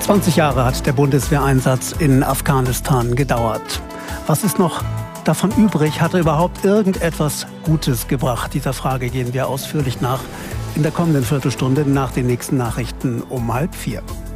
20 Jahre hat der Bundeswehreinsatz in Afghanistan gedauert. Was ist noch davon übrig? Hat er überhaupt irgendetwas Gutes gebracht? Dieser Frage gehen wir ausführlich nach in der kommenden Viertelstunde nach den nächsten Nachrichten um 3:30.